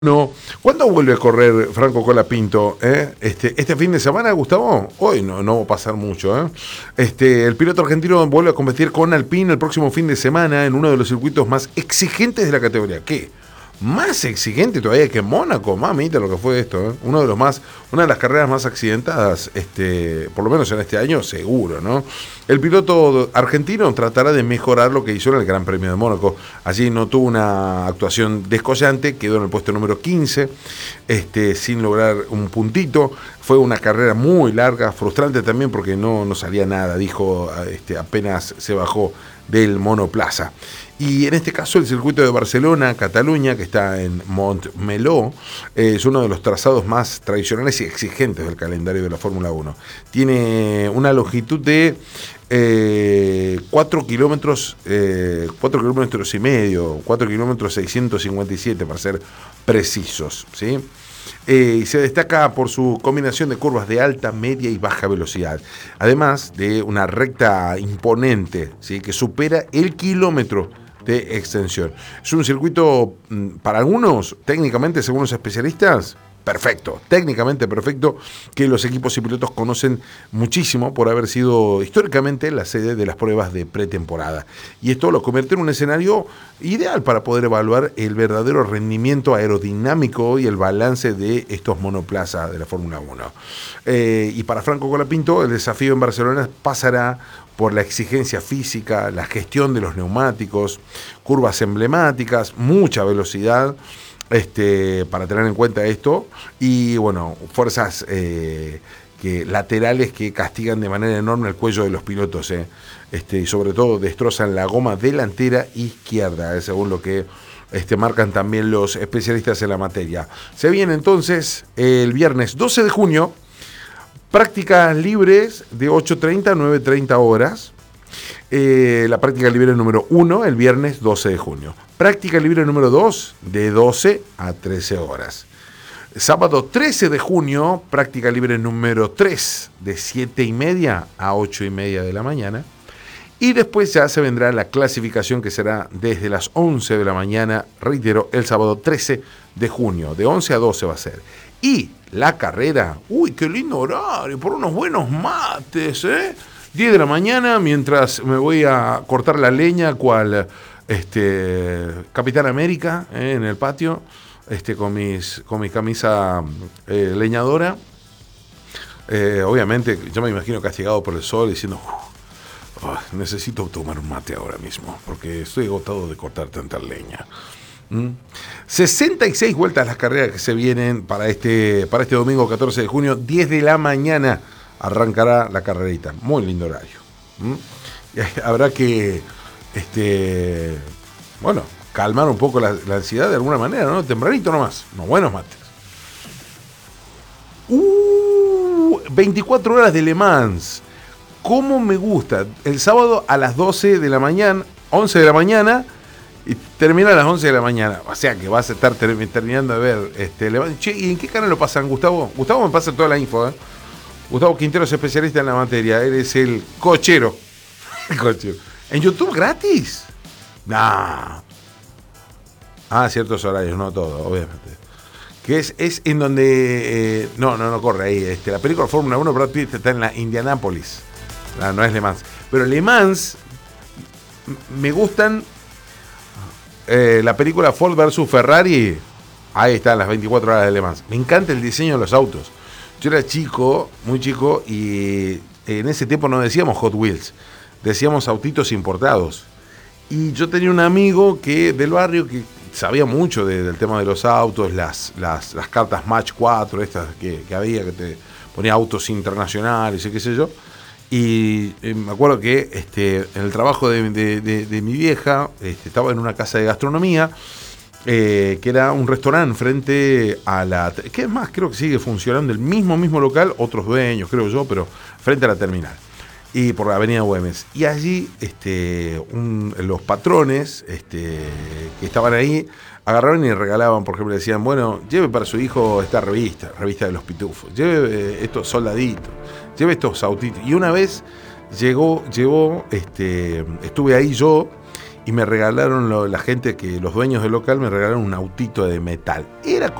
No, ¿cuándo vuelve a correr Franco Colapinto? Este fin de semana, Gustavo, hoy no va a pasar mucho. El piloto argentino vuelve a competir con Alpine el próximo fin de semana en uno de los circuitos más exigentes de la categoría. ¿Qué? Más exigente todavía que Mónaco, mamita, lo que fue esto. Una de las carreras más accidentadas, por lo menos en este año, seguro, ¿no? El piloto argentino tratará de mejorar lo que hizo en el Gran Premio de Mónaco. Allí no tuvo una actuación descollante, quedó en el puesto número 15, sin lograr un puntito. Fue una carrera muy larga, frustrante también porque no salía nada, dijo, apenas se bajó del monoplaza. Y en este caso el circuito de Barcelona, Cataluña, que está en Montmeló, es uno de los trazados más tradicionales y exigentes del calendario de la Fórmula 1. Tiene una longitud de 4 kilómetros y medio, 4 kilómetros 657 para ser precisos, ¿sí? Y se destaca por su combinación de curvas de alta, media y baja velocidad, además de una recta imponente, ¿sí?, que supera el kilómetro de extensión. Es un circuito, para algunos, técnicamente, según los especialistas, perfecto, técnicamente perfecto, que los equipos y pilotos conocen muchísimo por haber sido históricamente la sede de las pruebas de pretemporada. Y esto lo convierte en un escenario ideal para poder evaluar el verdadero rendimiento aerodinámico y el balance de estos monoplazas de la Fórmula 1. Y para Franco Colapinto, el desafío en Barcelona pasará por la exigencia física, la gestión de los neumáticos, curvas emblemáticas, mucha velocidad, para tener en cuenta esto, y bueno, fuerzas laterales que castigan de manera enorme el cuello de los pilotos, y sobre todo destrozan la goma delantera izquierda, según lo que marcan también los especialistas en la materia. Se viene entonces el viernes 12 de junio, prácticas libres de 8:30 a 9:30 horas. La práctica libre número 1 el viernes 12 de junio. Práctica libre número 2 de 12 a 13 horas. Sábado 13 de junio, práctica libre número 3 de 7:30 a 8:30 de la mañana. Y después ya se vendrá la clasificación, que será desde las 11 de la mañana, reitero, el sábado 13 de junio, de 11 a 12 va a ser. Y la carrera, uy, qué lindo horario, por unos buenos mates, 10 de la mañana, mientras me voy a cortar la leña, cual Capitán América, en el patio, con mi camisa leñadora. Obviamente, yo me imagino castigado por el sol, diciendo, necesito tomar un mate ahora mismo, porque estoy agotado de cortar tanta leña. 66 vueltas las carreras que se vienen para este domingo 14 de junio, 10 de la mañana arrancará la carrerita. Muy lindo horario. Y habrá que calmar un poco la ansiedad de alguna manera, ¿no? Tempranito nomás, unos buenos mates. 24 horas de Le Mans. ¿Cómo me gusta? El sábado a las 12 de la mañana, 11 de la mañana, y termina a las 11 de la mañana. O sea que vas a estar terminando de ver Le Mans. Che, ¿y en qué canal lo pasan, Gustavo? Gustavo me pasa toda la info, Gustavo Quintero es especialista en la materia. Eres el cochero. ¿En YouTube gratis? Nah. Ciertos horarios, no todo, obviamente. Que es en donde... No corre ahí. La película Fórmula 1, Brad Pitt está en la Indianápolis. No es Le Mans. Pero Le Mans, me gustan la película Ford vs Ferrari. Ahí están las 24 horas de Le Mans. Me encanta el diseño de los autos. Yo era chico, muy chico, y en ese tiempo no decíamos Hot Wheels, decíamos autitos importados. Y yo tenía un amigo del barrio que sabía mucho del tema de los autos, las cartas Match 4, estas que había, que te ponía autos internacionales y qué sé yo. Y me acuerdo que en el trabajo de mi vieja, estaba en una casa de gastronomía, que era un restaurante frente a la... que es más, creo que sigue funcionando el mismo local, otros dueños, creo yo, pero frente a la terminal. Y por la avenida Güemes. Y allí los patrones que estaban ahí agarraron y regalaban, por ejemplo, decían, bueno, lleve para su hijo esta revista de los pitufos, lleve estos soldaditos, lleve estos autitos. Y una vez estuve ahí yo, y me regalaron, la gente, que los dueños del local me regalaron un autito de metal. Era